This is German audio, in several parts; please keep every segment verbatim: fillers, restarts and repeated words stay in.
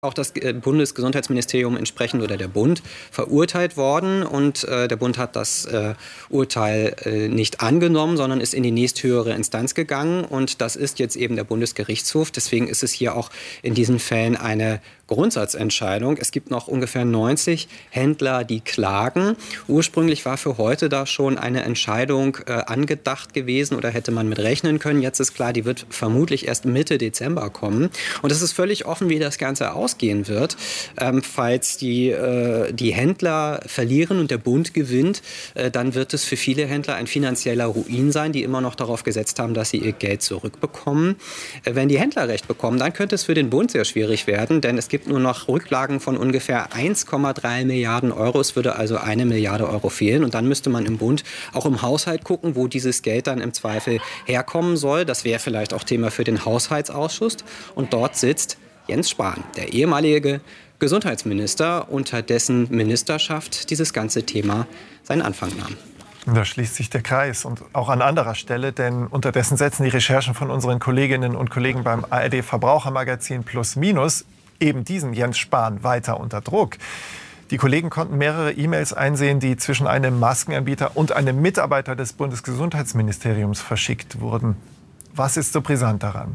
Auch das Bundesgesundheitsministerium entsprechend oder der Bund verurteilt worden und äh, der Bund hat das äh, Urteil äh, nicht angenommen, sondern ist in die nächsthöhere Instanz gegangen und das ist jetzt eben der Bundesgerichtshof. Deswegen ist es hier auch in diesen Fällen eine Grundsatzentscheidung. Es gibt noch ungefähr neunzig Händler, die klagen. Ursprünglich war für heute da schon eine Entscheidung äh, angedacht gewesen oder hätte man mit rechnen können. Jetzt ist klar, die wird vermutlich erst Mitte Dezember kommen. Und es ist völlig offen, wie das Ganze ausgehen wird. Ähm, falls die, äh, die Händler verlieren und der Bund gewinnt, äh, dann wird es für viele Händler ein finanzieller Ruin sein, die immer noch darauf gesetzt haben, dass sie ihr Geld zurückbekommen. Äh, wenn die Händler Recht bekommen, dann könnte es für den Bund sehr schwierig werden, denn es gibt nur noch Rücklagen von ungefähr eins Komma drei Milliarden Euro. Es würde also eine Milliarde Euro fehlen. Und dann müsste man im Bund auch im Haushalt gucken, wo dieses Geld dann im Zweifel herkommen soll. Das wäre vielleicht auch Thema für den Haushaltsausschuss. Und dort sitzt Jens Spahn, der ehemalige Gesundheitsminister, unter dessen Ministerschaft dieses ganze Thema seinen Anfang nahm. Da schließt sich der Kreis und auch an anderer Stelle, denn unterdessen setzen die Recherchen von unseren Kolleginnen und Kollegen beim A R D Verbrauchermagazin Plus Minus eben diesen Jens Spahn weiter unter Druck. Die Kollegen konnten mehrere E-Mails einsehen, die zwischen einem Maskenanbieter und einem Mitarbeiter des Bundesgesundheitsministeriums verschickt wurden. Was ist so brisant daran?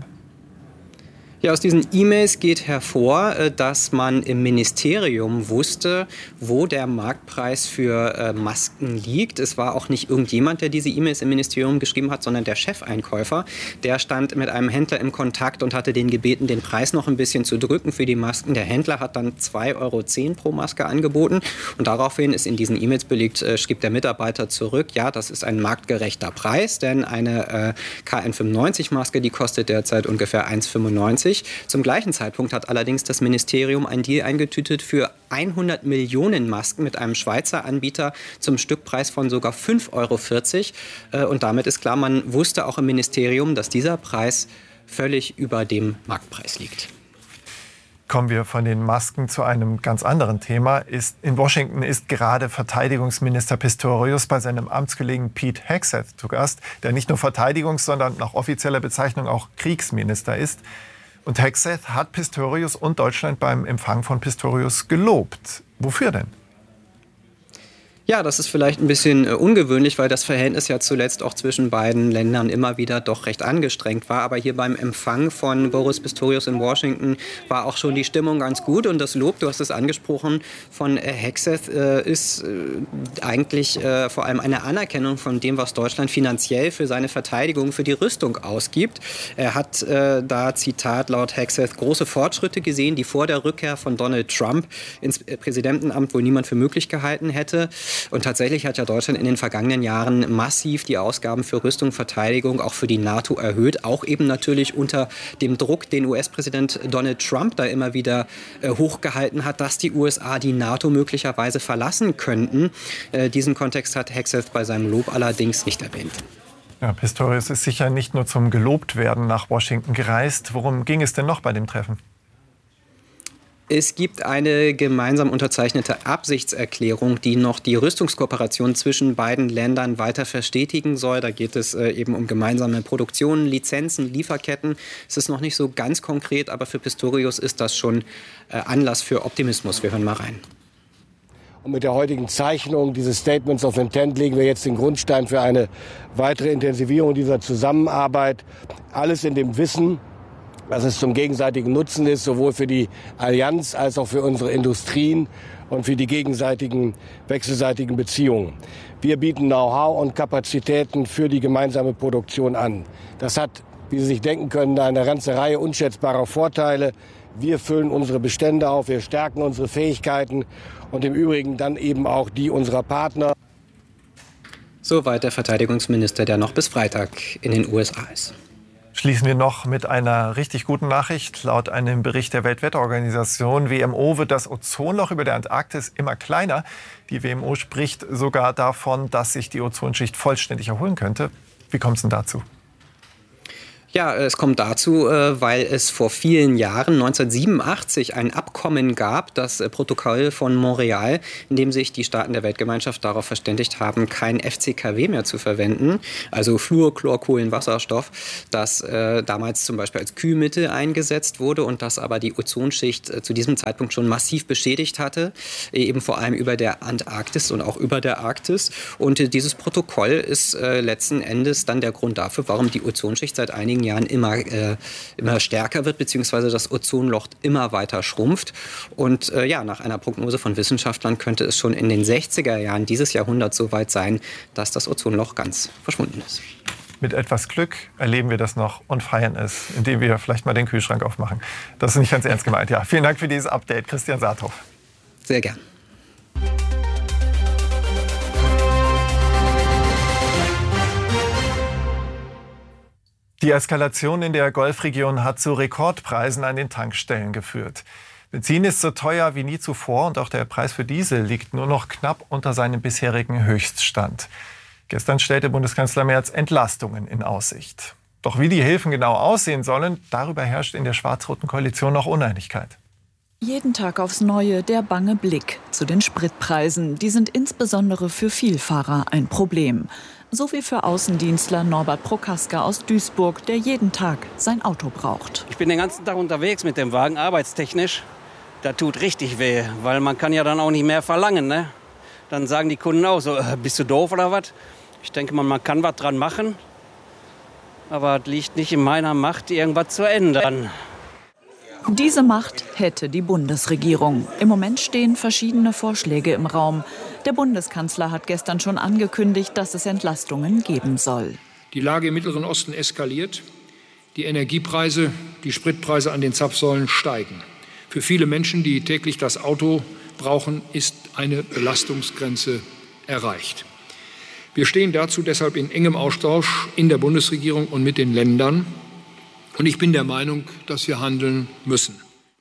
Ja, aus diesen E-Mails geht hervor, dass man im Ministerium wusste, wo der Marktpreis für Masken liegt. Es war auch nicht irgendjemand, der diese E-Mails im Ministerium geschrieben hat, sondern der Chefeinkäufer. Der stand mit einem Händler im Kontakt und hatte den gebeten, den Preis noch ein bisschen zu drücken für die Masken. Der Händler hat dann zwei Euro zehn pro Maske angeboten. Und daraufhin ist in diesen E-Mails belegt, äh, schrieb der Mitarbeiter zurück, ja, das ist ein marktgerechter Preis, denn eine äh, K N fünfundneunzig Maske, die kostet derzeit ungefähr eins Komma fünfundneunzig. Zum gleichen Zeitpunkt hat allerdings das Ministerium einen Deal eingetütet für hundert Millionen Masken mit einem Schweizer Anbieter zum Stückpreis von sogar fünf Euro vierzig. Und damit ist klar, man wusste auch im Ministerium, dass dieser Preis völlig über dem Marktpreis liegt. Kommen wir von den Masken zu einem ganz anderen Thema. Ist, in Washington ist gerade Verteidigungsminister Pistorius bei seinem Amtskollegen Pete Hegseth zu Gast, der nicht nur Verteidigungs-, sondern nach offizieller Bezeichnung auch Kriegsminister ist. Und Hegseth hat Pistorius und Deutschland beim Empfang von Pistorius gelobt. Wofür denn? Ja, das ist vielleicht ein bisschen äh, ungewöhnlich, weil das Verhältnis ja zuletzt auch zwischen beiden Ländern immer wieder doch recht angestrengt war. Aber hier beim Empfang von Boris Pistorius in Washington war auch schon die Stimmung ganz gut. Und das Lob, du hast es angesprochen, von äh, Hegseth äh, ist äh, eigentlich äh, vor allem eine Anerkennung von dem, was Deutschland finanziell für seine Verteidigung, für die Rüstung ausgibt. Er hat äh, da, Zitat laut Hegseth, große Fortschritte gesehen, die vor der Rückkehr von Donald Trump ins Präsidentenamt wohl niemand für möglich gehalten hätte. Und tatsächlich hat ja Deutschland in den vergangenen Jahren massiv die Ausgaben für Rüstung, Verteidigung, auch für die NATO erhöht. Auch eben natürlich unter dem Druck, den U S-Präsident Donald Trump da immer wieder äh, hochgehalten hat, dass die U S A die NATO möglicherweise verlassen könnten. Äh, diesen Kontext hat Hegseth bei seinem Lob allerdings nicht erwähnt. Ja, Pistorius ist sicher nicht nur zum Gelobtwerden nach Washington gereist. Worum ging es denn noch bei dem Treffen? Es gibt eine gemeinsam unterzeichnete Absichtserklärung, die noch die Rüstungskooperation zwischen beiden Ländern weiter verstetigen soll. Da geht es äh, eben um gemeinsame Produktionen, Lizenzen, Lieferketten. Es ist noch nicht so ganz konkret, aber für Pistorius ist das schon äh, Anlass für Optimismus. Wir hören mal rein. Und mit der heutigen Zeichnung dieses Statements of Intent legen wir jetzt den Grundstein für eine weitere Intensivierung dieser Zusammenarbeit. Alles in dem Wissen, dass es zum gegenseitigen Nutzen ist, sowohl für die Allianz als auch für unsere Industrien und für die gegenseitigen wechselseitigen Beziehungen. Wir bieten Know-how und Kapazitäten für die gemeinsame Produktion an. Das hat, wie Sie sich denken können, eine ganze Reihe unschätzbarer Vorteile. Wir füllen unsere Bestände auf, wir stärken unsere Fähigkeiten und im Übrigen dann eben auch die unserer Partner. Soweit der Verteidigungsminister, der noch bis Freitag in den U S A ist. Schließen wir noch mit einer richtig guten Nachricht. Laut einem Bericht der Weltwetterorganisation W M O wird das Ozonloch über der Antarktis immer kleiner. Die W M O spricht sogar davon, dass sich die Ozonschicht vollständig erholen könnte. Wie kommt es denn dazu? Ja, es kommt dazu, weil es vor vielen Jahren, neunzehnhundertsiebenundachtzig, ein Abkommen gab, das Protokoll von Montreal, in dem sich die Staaten der Weltgemeinschaft darauf verständigt haben, kein F C K W mehr zu verwenden, also Fluor, Chlor, Kohlenwasserstoff, das äh, damals zum Beispiel als Kühlmittel eingesetzt wurde und das aber die Ozonschicht äh, zu diesem Zeitpunkt schon massiv beschädigt hatte, eben vor allem über der Antarktis und auch über der Arktis. Und äh, dieses Protokoll ist äh, letzten Endes dann der Grund dafür, warum die Ozonschicht seit einigen Jahren immer, äh, immer stärker wird, beziehungsweise das Ozonloch immer weiter schrumpft. Und äh, ja, nach einer Prognose von Wissenschaftlern könnte es schon in den sechziger Jahren dieses Jahrhunderts so weit sein, dass das Ozonloch ganz verschwunden ist. Mit etwas Glück erleben wir das noch und feiern es, indem wir vielleicht mal den Kühlschrank aufmachen. Das ist nicht ganz ernst gemeint. Ja, vielen Dank für dieses Update, Christian Saathoff. Sehr gern. Die Eskalation in der Golfregion hat zu Rekordpreisen an den Tankstellen geführt. Benzin ist so teuer wie nie zuvor und auch der Preis für Diesel liegt nur noch knapp unter seinem bisherigen Höchststand. Gestern stellte Bundeskanzler Merz Entlastungen in Aussicht. Doch wie die Hilfen genau aussehen sollen, darüber herrscht in der schwarz-roten Koalition noch Uneinigkeit. Jeden Tag aufs Neue der bange Blick zu den Spritpreisen. Die sind insbesondere für Vielfahrer ein Problem. So wie für Außendienstler Norbert Prokaska aus Duisburg, der jeden Tag sein Auto braucht. Ich bin den ganzen Tag unterwegs mit dem Wagen, arbeitstechnisch. Das tut richtig weh, weil man kann ja dann auch nicht mehr verlangen, ne? Dann sagen die Kunden auch so, äh, bist du doof oder was? Ich denke mal, man kann was dran machen. Aber es liegt nicht in meiner Macht, irgendwas zu ändern. Diese Macht hätte die Bundesregierung. Im Moment stehen verschiedene Vorschläge im Raum. Der Bundeskanzler hat gestern schon angekündigt, dass es Entlastungen geben soll. Die Lage im Mittleren Osten eskaliert. Die Energiepreise, die Spritpreise an den Zapfsäulen steigen. Für viele Menschen, die täglich das Auto brauchen, ist eine Belastungsgrenze erreicht. Wir stehen dazu deshalb in engem Austausch in der Bundesregierung und mit den Ländern. Und ich bin der Meinung, dass wir handeln müssen.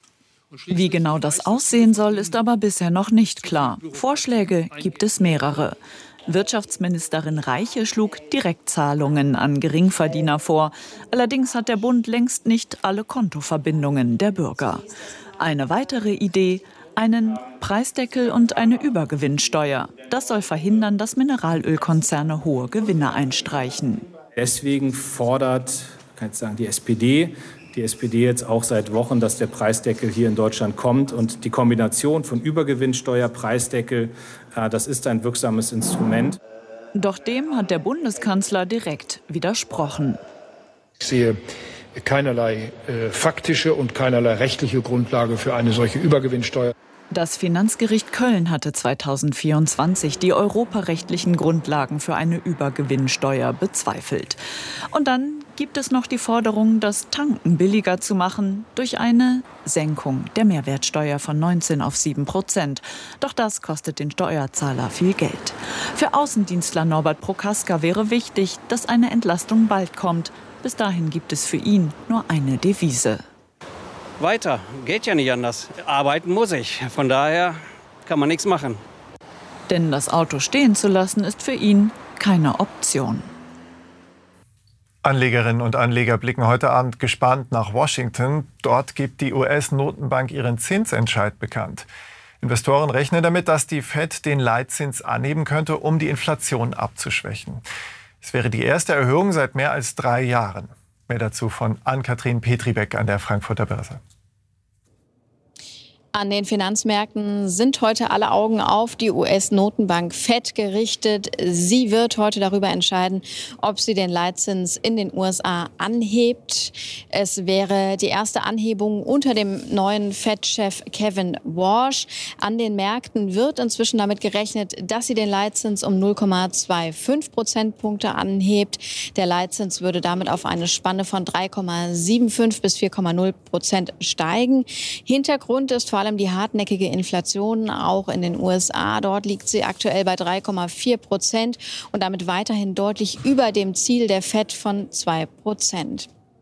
Wie genau das aussehen soll, ist aber bisher noch nicht klar. Vorschläge gibt es mehrere. Wirtschaftsministerin Reiche schlug Direktzahlungen an Geringverdiener vor. Allerdings hat der Bund längst nicht alle Kontoverbindungen der Bürger. Eine weitere Idee: einen Preisdeckel und eine Übergewinnsteuer. Das soll verhindern, dass Mineralölkonzerne hohe Gewinne einstreichen. Deswegen fordert, kann ich sagen, die S P D, die S P D jetzt auch seit Wochen, dass der Preisdeckel hier in Deutschland kommt. Und die Kombination von Übergewinnsteuer, Preisdeckel, das ist ein wirksames Instrument. Doch dem hat der Bundeskanzler direkt widersprochen. Ich sehe keinerlei äh, faktische und keinerlei rechtliche Grundlage für eine solche Übergewinnsteuer. Das Finanzgericht Köln hatte zweitausendvierundzwanzig die europarechtlichen Grundlagen für eine Übergewinnsteuer bezweifelt. Und dann gibt es noch die Forderung, das Tanken billiger zu machen durch eine Senkung der Mehrwertsteuer von neunzehn auf sieben Prozent. Doch das kostet den Steuerzahler viel Geld. Für Außendienstler Norbert Prokaska wäre wichtig, dass eine Entlastung bald kommt. Bis dahin gibt es für ihn nur eine Devise. Weiter, geht ja nicht anders. Arbeiten muss ich. Von daher kann man nichts machen. Denn das Auto stehen zu lassen, ist für ihn keine Option. Anlegerinnen und Anleger blicken heute Abend gespannt nach Washington. Dort gibt die U S-Notenbank ihren Zinsentscheid bekannt. Investoren rechnen damit, dass die Fed den Leitzins anheben könnte, um die Inflation abzuschwächen. Es wäre die erste Erhöhung seit mehr als drei Jahren. Mehr dazu von Ann-Kathrin Petribeck an der Frankfurter Börse. An den Finanzmärkten sind heute alle Augen auf die U S-Notenbank Fed gerichtet. Sie wird heute darüber entscheiden, ob sie den Leitzins in den U S A anhebt. Es wäre die erste Anhebung unter dem neuen Fed-Chef Kevin Warsh. An den Märkten wird inzwischen damit gerechnet, dass sie den Leitzins um null Komma fünfundzwanzig Prozentpunkte anhebt. Der Leitzins würde damit auf eine Spanne von drei Komma fünfundsiebzig bis vier Komma null Prozent steigen. Hintergrund ist vor allem die hartnäckige Inflation auch in den U S A. Dort liegt sie aktuell bei drei Komma vier Prozent und damit weiterhin deutlich über dem Ziel der Fed von zwei Prozent.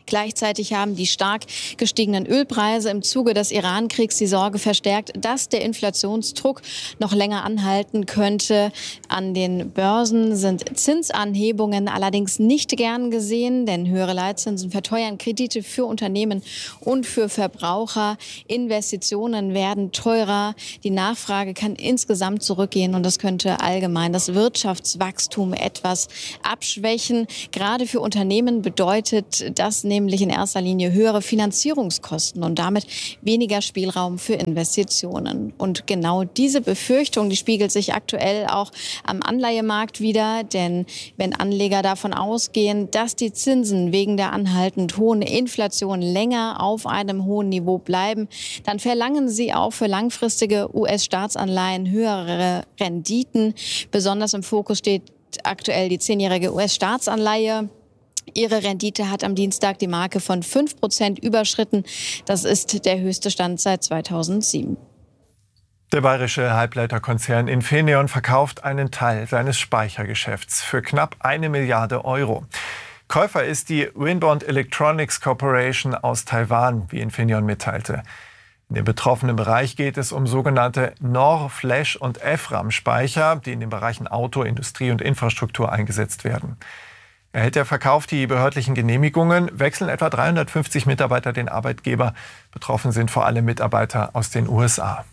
Gleichzeitig haben die stark gestiegenen Ölpreise im Zuge des Iran-Kriegs die Sorge verstärkt, dass der Inflationsdruck noch länger anhalten könnte. An den Börsen sind Zinsanhebungen allerdings nicht gern gesehen, denn höhere Leitzinsen verteuern Kredite für Unternehmen und für Verbraucher. Investitionen werden teurer. Die Nachfrage kann insgesamt zurückgehen und das könnte allgemein das Wirtschaftswachstum etwas abschwächen. Gerade für Unternehmen bedeutet das nämlich in erster Linie höhere Finanzierungskosten und damit weniger Spielraum für Investitionen. Und genau diese Befürchtung, die spiegelt sich aktuell auch am Anleihemarkt wider. Denn wenn Anleger davon ausgehen, dass die Zinsen wegen der anhaltend hohen Inflation länger auf einem hohen Niveau bleiben, dann verlangen sie auch für langfristige U S-Staatsanleihen höhere Renditen. Besonders im Fokus steht aktuell die zehnjährige U S-Staatsanleihe. Ihre Rendite hat am Dienstag die Marke von fünf Prozent überschritten. Das ist der höchste Stand seit zweitausendsieben. Der bayerische Halbleiterkonzern Infineon verkauft einen Teil seines Speichergeschäfts für knapp eine Milliarde Euro. Käufer ist die Winbond Electronics Corporation aus Taiwan, wie Infineon mitteilte. In dem betroffenen Bereich geht es um sogenannte N O R, Flash- und F RAM-Speicher, die in den Bereichen Auto, Industrie und Infrastruktur eingesetzt werden. Erhält der Verkauf die behördlichen Genehmigungen, wechseln etwa dreihundertfünfzig Mitarbeiter den Arbeitgeber. Betroffen sind vor allem Mitarbeiter aus den U S A.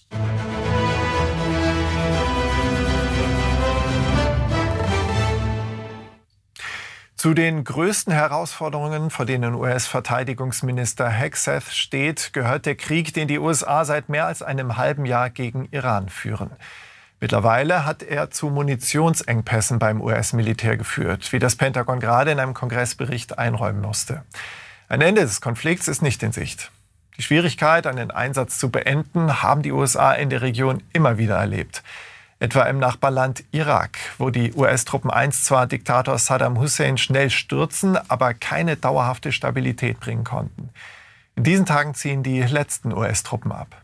Zu den größten Herausforderungen, vor denen U S-Verteidigungsminister Hegseth steht, gehört der Krieg, den die U S A seit mehr als einem halben Jahr gegen Iran führen. Mittlerweile hat er zu Munitionsengpässen beim U S-Militär geführt, wie das Pentagon gerade in einem Kongressbericht einräumen musste. Ein Ende des Konflikts ist nicht in Sicht. Die Schwierigkeit, einen Einsatz zu beenden, haben die U S A in der Region immer wieder erlebt. Etwa im Nachbarland Irak, wo die U S-Truppen einst zwar Diktator Saddam Hussein schnell stürzen, aber keine dauerhafte Stabilität bringen konnten. In diesen Tagen ziehen die letzten U S-Truppen ab.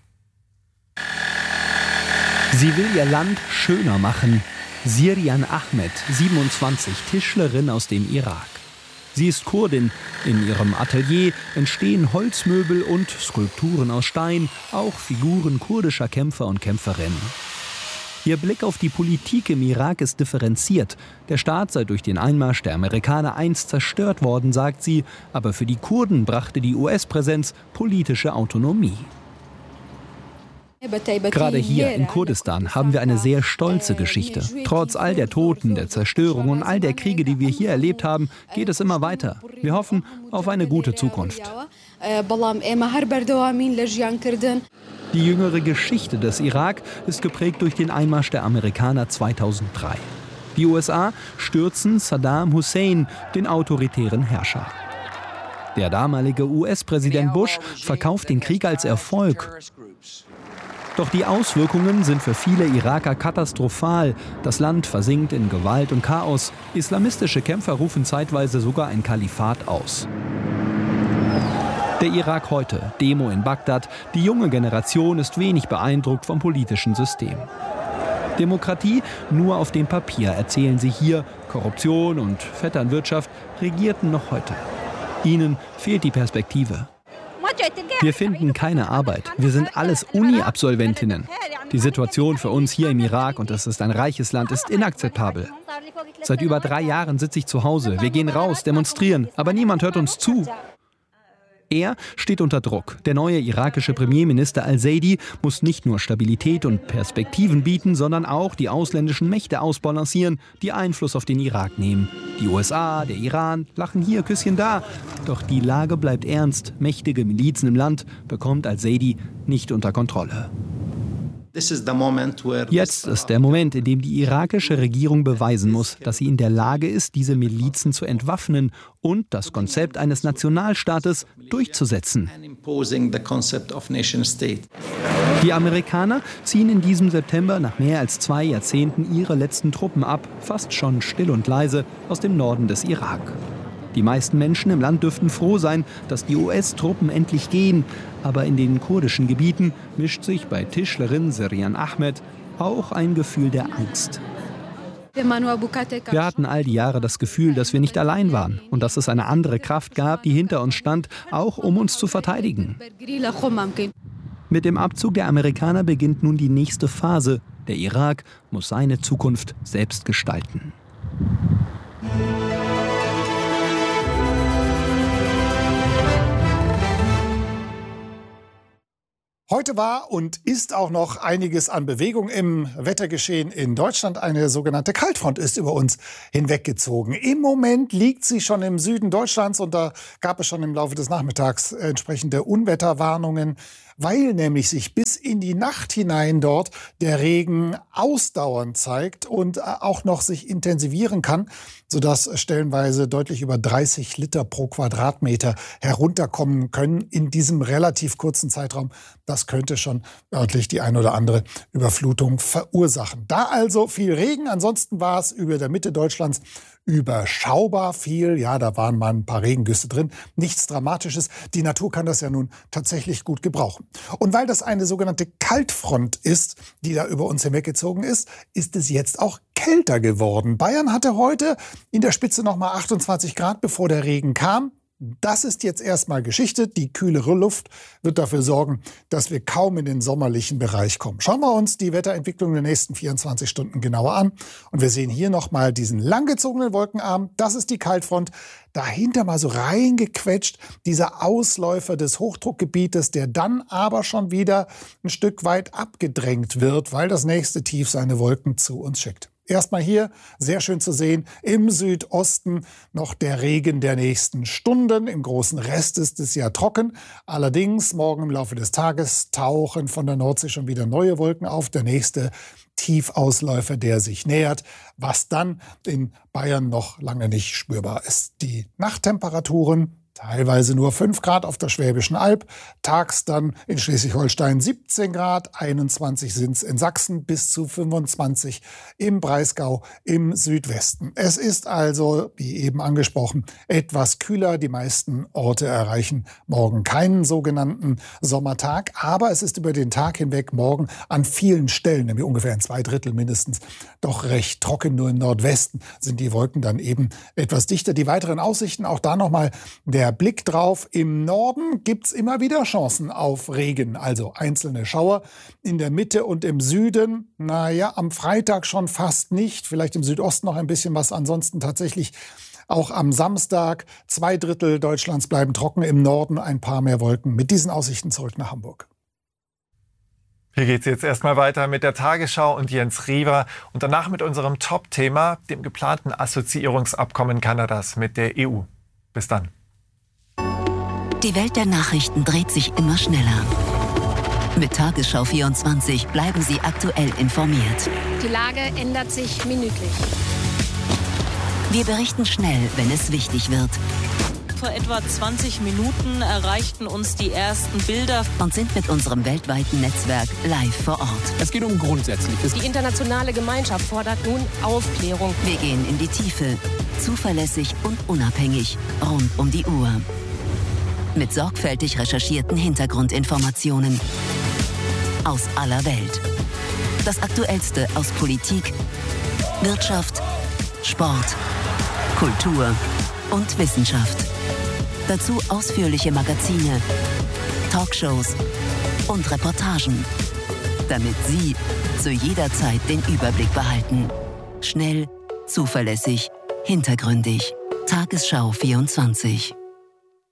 Sie will ihr Land schöner machen. Sirian Ahmed, siebenundzwanzig, Tischlerin aus dem Irak. Sie ist Kurdin. In ihrem Atelier entstehen Holzmöbel und Skulpturen aus Stein, auch Figuren kurdischer Kämpfer und Kämpferinnen. Ihr Blick auf die Politik im Irak ist differenziert. Der Staat sei durch den Einmarsch der Amerikaner einst zerstört worden, sagt sie. Aber für die Kurden brachte die U S-Präsenz politische Autonomie. Gerade hier in Kurdistan haben wir eine sehr stolze Geschichte. Trotz all der Toten, der Zerstörung und all der Kriege, die wir hier erlebt haben, geht es immer weiter. Wir hoffen auf eine gute Zukunft. Die jüngere Geschichte des Irak ist geprägt durch den Einmarsch der Amerikaner zweitausenddrei. Die U S A stürzen Saddam Hussein, den autoritären Herrscher. Der damalige U S-Präsident Bush verkauft den Krieg als Erfolg. Doch die Auswirkungen sind für viele Iraker katastrophal. Das Land versinkt in Gewalt und Chaos. Islamistische Kämpfer rufen zeitweise sogar ein Kalifat aus. Der Irak heute, Demo in Bagdad. Die junge Generation ist wenig beeindruckt vom politischen System. Demokratie nur auf dem Papier, erzählen sie hier. Korruption und Vetternwirtschaft regierten noch heute. Ihnen fehlt die Perspektive. Wir finden keine Arbeit. Wir sind alles Uni-Absolventinnen. Die Situation für uns hier im Irak, und es ist ein reiches Land, ist inakzeptabel. Seit über drei Jahren sitze ich zu Hause. Wir gehen raus, demonstrieren, aber niemand hört uns zu. Er steht unter Druck. Der neue irakische Premierminister al-Saidi muss nicht nur Stabilität und Perspektiven bieten, sondern auch die ausländischen Mächte ausbalancieren, die Einfluss auf den Irak nehmen. Die U S A, der Iran lachen hier, Küsschen da. Doch die Lage bleibt ernst. Mächtige Milizen im Land bekommt al-Saidi nicht unter Kontrolle. Jetzt ist der Moment, in dem die irakische Regierung beweisen muss, dass sie in der Lage ist, diese Milizen zu entwaffnen und das Konzept eines Nationalstaates durchzusetzen. Die Amerikaner ziehen in diesem September nach mehr als zwei Jahrzehnten ihre letzten Truppen ab, fast schon still und leise, aus dem Norden des Irak. Die meisten Menschen im Land dürften froh sein, dass die U S-Truppen endlich gehen. Aber in den kurdischen Gebieten mischt sich bei Tischlerin Sirian Ahmed auch ein Gefühl der Angst. Wir hatten all die Jahre das Gefühl, dass wir nicht allein waren und dass es eine andere Kraft gab, die hinter uns stand, auch um uns zu verteidigen. Mit dem Abzug der Amerikaner beginnt nun die nächste Phase. Der Irak muss seine Zukunft selbst gestalten. Heute war und ist auch noch einiges an Bewegung im Wettergeschehen in Deutschland. Eine sogenannte Kaltfront ist über uns hinweggezogen. Im Moment liegt sie schon im Süden Deutschlands und da gab es schon im Laufe des Nachmittags entsprechende Unwetterwarnungen, weil nämlich sich bis in die Nacht hinein dort der Regen ausdauernd zeigt und auch noch sich intensivieren kann, sodass stellenweise deutlich über dreißig Liter pro Quadratmeter herunterkommen können in diesem relativ kurzen Zeitraum. Das könnte schon örtlich die ein oder andere Überflutung verursachen. Da also viel Regen, ansonsten war es über der Mitte Deutschlands überschaubar viel. Ja, da waren mal ein paar Regengüsse drin. Nichts Dramatisches. Die Natur kann das ja nun tatsächlich gut gebrauchen. Und weil das eine sogenannte Kaltfront ist, die da über uns hinweggezogen ist, ist es jetzt auch kälter geworden. Bayern hatte heute in der Spitze noch mal achtundzwanzig Grad, bevor der Regen kam. Das ist jetzt erstmal Geschichte. Die kühlere Luft wird dafür sorgen, dass wir kaum in den sommerlichen Bereich kommen. Schauen wir uns die Wetterentwicklung der nächsten vierundzwanzig Stunden genauer an. Und wir sehen hier nochmal diesen langgezogenen Wolkenarm. Das ist die Kaltfront. Dahinter mal so reingequetscht dieser Ausläufer des Hochdruckgebietes, der dann aber schon wieder ein Stück weit abgedrängt wird, weil das nächste Tief seine Wolken zu uns schickt. Erstmal hier, sehr schön zu sehen, im Südosten noch der Regen der nächsten Stunden. Im großen Rest ist es ja trocken. Allerdings morgen im Laufe des Tages tauchen von der Nordsee schon wieder neue Wolken auf. Der nächste Tiefausläufer, der sich nähert, was dann in Bayern noch lange nicht spürbar ist. Die Nachttemperaturen teilweise nur fünf Grad auf der Schwäbischen Alb, tags dann in Schleswig-Holstein siebzehn Grad, einundzwanzig sind es in Sachsen, bis zu fünfundzwanzig im Breisgau im Südwesten. Es ist also, wie eben angesprochen, etwas kühler. Die meisten Orte erreichen morgen keinen sogenannten Sommertag, aber es ist über den Tag hinweg morgen an vielen Stellen, nämlich ungefähr in zwei Drittel mindestens, doch recht trocken. Nur im Nordwesten sind die Wolken dann eben etwas dichter. Die weiteren Aussichten, auch da nochmal der Blick drauf. Im Norden gibt's immer wieder Chancen auf Regen, also einzelne Schauer. In der Mitte und im Süden, naja, am Freitag schon fast nicht. Vielleicht im Südosten noch ein bisschen was. Ansonsten tatsächlich auch am Samstag. Zwei Drittel Deutschlands bleiben trocken. Im Norden ein paar mehr Wolken. Mit diesen Aussichten zurück nach Hamburg. Hier geht es jetzt erstmal weiter mit der Tagesschau und Jens Riewer und danach mit unserem Top-Thema, dem geplanten Assoziierungsabkommen Kanadas mit der E U. Bis dann. Die Welt der Nachrichten dreht sich immer schneller. Mit Tagesschau vierundzwanzig bleiben Sie aktuell informiert. Die Lage ändert sich minütlich. Wir berichten schnell, wenn es wichtig wird. Vor etwa zwanzig Minuten erreichten uns die ersten Bilder und sind mit unserem weltweiten Netzwerk live vor Ort. Es geht um Grundsätzliches. Die internationale Gemeinschaft fordert nun Aufklärung. Wir gehen in die Tiefe, zuverlässig und unabhängig, rund um die Uhr. Mit sorgfältig recherchierten Hintergrundinformationen aus aller Welt. Das Aktuellste aus Politik, Wirtschaft, Sport, Kultur und Wissenschaft. Dazu ausführliche Magazine, Talkshows und Reportagen, damit Sie zu jeder Zeit den Überblick behalten. Schnell, zuverlässig, hintergründig. Tagesschau vierundzwanzig.